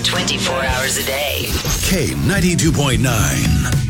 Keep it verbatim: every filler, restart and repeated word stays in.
twenty-four hours a day. K ninety-two point nine.